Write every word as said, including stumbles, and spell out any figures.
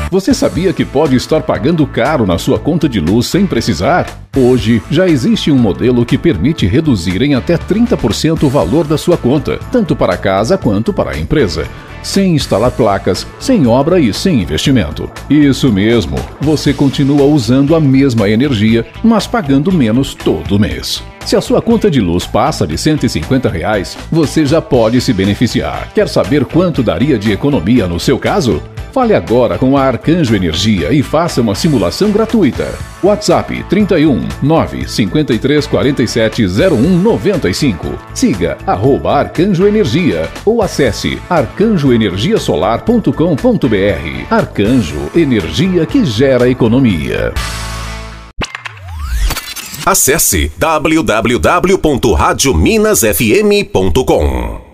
Você sabia que pode estar pagando caro na sua conta de luz sem precisar? Hoje, já existe um modelo que permite reduzir em até trinta por cento o valor da sua conta, tanto para a casa quanto para a empresa, sem instalar placas, sem obra e sem investimento. Isso mesmo, você continua usando a mesma energia, mas pagando menos todo mês. Se a sua conta de luz passa de cento e cinquenta reais, você já pode se beneficiar. Quer saber quanto daria de economia no seu caso? Fale agora com a Arcanjo Energia e faça uma simulação gratuita. WhatsApp trinta e um, nove, cinquenta e três, quarenta e sete, zero um, noventa e cinco. Siga arroba Arcanjo Energia ou acesse arcanjo energia solar ponto com ponto br. Arcanjo, energia que gera economia. Acesse w w w ponto rádio minas f m ponto com.